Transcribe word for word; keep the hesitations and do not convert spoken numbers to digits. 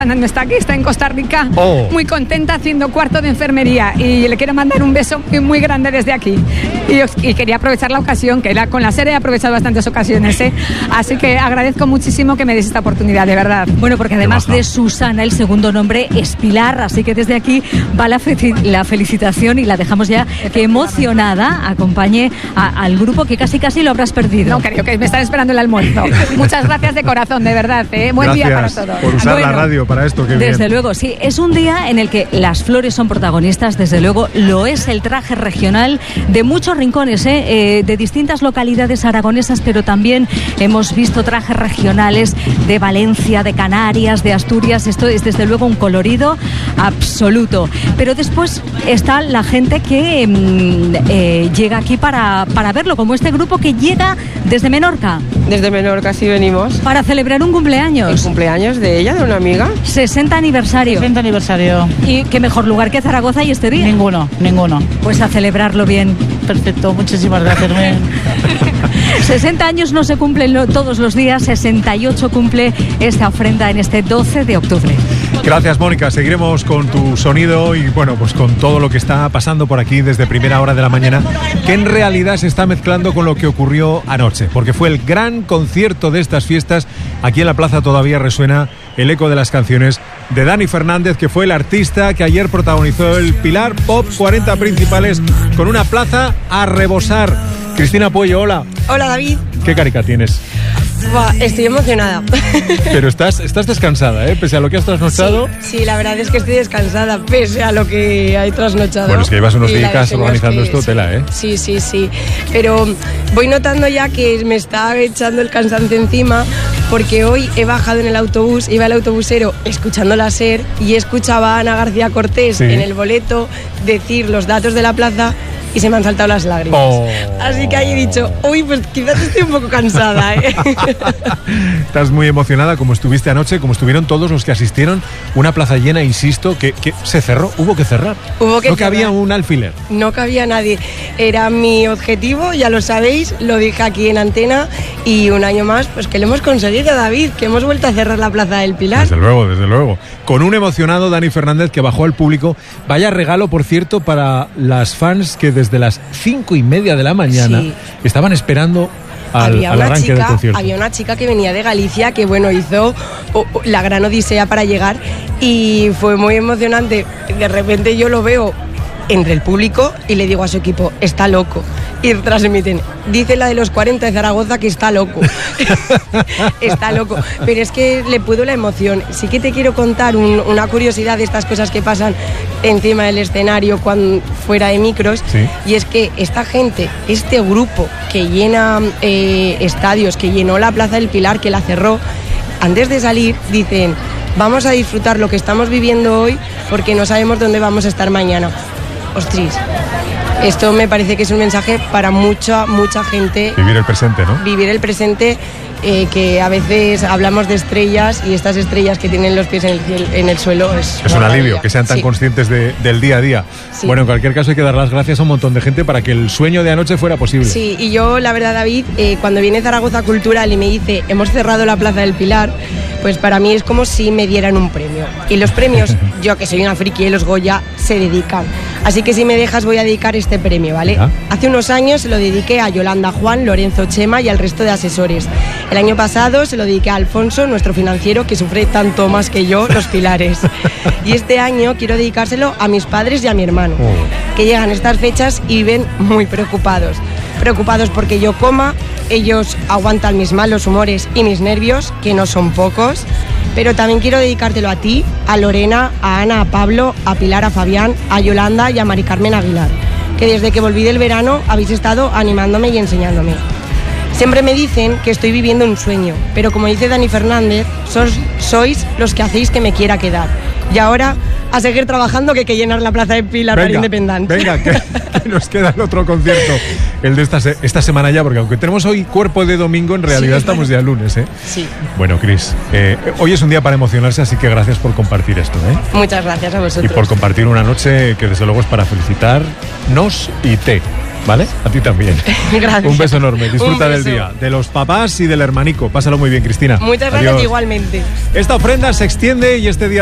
No está aquí, está en Costa Rica, oh. muy contenta haciendo cuarto de enfermería y le quiero mandar un beso muy grande desde aquí y, os, y quería aprovechar la ocasión, que la, con la serie he aprovechado bastantes ocasiones, ¿eh? Así que agradezco muchísimo que me des esta oportunidad, de verdad. Bueno, porque además de Susana, el segundo nombre es Pilar, así que desde aquí va la, fe- la felicitación y la dejamos ya que emocionada acompañe a, al grupo que casi casi lo habrás perdido. No, creo que me están esperando el almuerzo. Muchas gracias de corazón, de verdad, ¿eh? Buen gracias día para todos. por usar bueno, la radio para esto, que desde bien. luego, sí, es un día en el que las flores son protagonistas, desde luego lo es el traje regional de muchos rincones, ¿eh? Eh, de distintas localidades aragonesas, pero también hemos visto trajes regionales de Valencia, de Canarias, de Asturias. Esto es desde luego un colorido absoluto. Pero después está la gente que mm, eh, llega aquí para, para verlo, como este grupo que llega desde Menorca. Desde Menorca sí venimos. Para celebrar un cumpleaños. El cumpleaños de ella, de una amiga. sesenta aniversario. sesenta aniversario. ¿Y qué mejor lugar que Zaragoza y este día? Ninguno, ninguno. Pues a celebrarlo bien. Perfecto, muchísimas gracias. Men. sesenta años no se cumplen lo, todos los días, sesenta y ocho cumple esta ofrenda en este doce de octubre. Gracias, Mónica. Seguiremos con tu sonido y, bueno, pues con todo lo que está pasando por aquí desde primera hora de la mañana, que en realidad se está mezclando con lo que ocurrió anoche, porque fue el gran concierto de estas fiestas. Aquí en la plaza todavía resuena el eco de las canciones de Dani Fernández, que fue el artista que ayer protagonizó el Pilar Pop cuarenta principales con una plaza a rebosar. Cristina Puello, hola. Hola, David. ¿Qué carica tienes? Buah, estoy emocionada. Pero estás, estás descansada, ¿eh? Pese a lo que has trasnochado. Sí, sí, la verdad es que estoy descansada, pese a lo que hay trasnochado. Bueno, es que llevas unos Y la días de organizando que, esto, sí, tela, ¿eh? Sí, sí, sí. Pero voy notando ya que me está echando el cansancio encima, porque hoy he bajado en el autobús, iba el autobusero escuchando la SER y escuchaba a Ana García Cortés sí. en el boleto decir los datos de la plaza y se me han saltado las lágrimas. Oh. Así que ahí he dicho, uy, pues quizás estoy un poco cansada, ¿eh? Estás muy emocionada, como estuviste anoche, como estuvieron todos los que asistieron. Una plaza llena, insisto, que, que se cerró, hubo que cerrar. Hubo que no cerrar. cabía un alfiler. No cabía nadie. Era mi objetivo, ya lo sabéis, lo dije aquí en antena y un año más, pues que lo hemos conseguido, David, que hemos vuelto a cerrar la Plaza del Pilar. Desde luego, desde luego. Con un emocionado Dani Fernández que bajó al público. Vaya regalo, por cierto, para las fans que desde las cinco y media de la mañana Sí. estaban esperando al, había, al una arranque del chica, concierto. había una chica que venía de Galicia que, bueno, hizo oh, oh, la gran odisea para llegar y fue muy emocionante. De repente yo lo veo entre el público y le digo a su equipo, está loco. Y transmiten, dice la de los cuarenta de Zaragoza que está loco. Está loco. Pero es que le puedo la emoción. Sí que te quiero contar un, una curiosidad de estas cosas que pasan encima del escenario cuando fuera de micros. Sí. Y es que esta gente, este grupo que llena eh, estadios, que llenó la Plaza del Pilar, que la cerró, antes de salir dicen, vamos a disfrutar lo que estamos viviendo hoy porque no sabemos dónde vamos a estar mañana. Ostras, esto me parece que es un mensaje para mucha, mucha gente. Vivir el presente, ¿no? Vivir el presente, eh, que a veces hablamos de estrellas y estas estrellas que tienen los pies en el, cielo, en el suelo es... Es un alivio que sean tan sí. conscientes de, del día a día. Sí. Bueno, en cualquier caso hay que dar las gracias a un montón de gente para que el sueño de anoche fuera posible. Sí, y yo, la verdad, David, eh, cuando viene Zaragoza Cultural y me dice, hemos cerrado la Plaza del Pilar, pues para mí es como si me dieran un premio. Y los premios, yo que soy una friki de los Goya, se dedican. Así que si me dejas voy a dedicar este premio, ¿vale? ¿Ya? Hace unos años se lo dediqué a Yolanda, Juan, Lorenzo, Chema y al resto de asesores. El año pasado se lo dediqué a Alfonso, nuestro financiero, que sufre tanto más que yo los pilares. Y este año quiero dedicárselo a mis padres y a mi hermano, Oh. que llegan estas fechas y viven muy preocupados. Preocupados porque yo coma, ellos aguantan mis malos humores y mis nervios, que no son pocos. Pero también quiero dedicártelo a ti, a Lorena, a Ana, a Pablo, a Pilar, a Fabián, a Yolanda y a Mari Carmen Aguilar, que desde que volví del verano habéis estado animándome y enseñándome. Siempre me dicen que estoy viviendo un sueño, pero como dice Dani Fernández, sois, sois los que hacéis que me quiera quedar. Y ahora, a seguir trabajando, que hay que llenar la Plaza de Pilar para Independiente. Venga, que, que nos queda el otro concierto, el de esta, se, esta semana ya, porque aunque tenemos hoy cuerpo de domingo, en realidad Sí. estamos ya lunes, ¿eh? Sí. Bueno, Cris, eh, hoy es un día para emocionarse, así que gracias por compartir esto, ¿eh? Muchas gracias a vosotros. Y por compartir una noche que desde luego es para felicitarnos y te. ¿Vale? A ti también. Gracias. Un beso enorme. Disfruta Un del beso. día. De los papás y del hermanico. Pásalo muy bien, Cristina. Muchas gracias Adiós. igualmente. Esta ofrenda se extiende y este día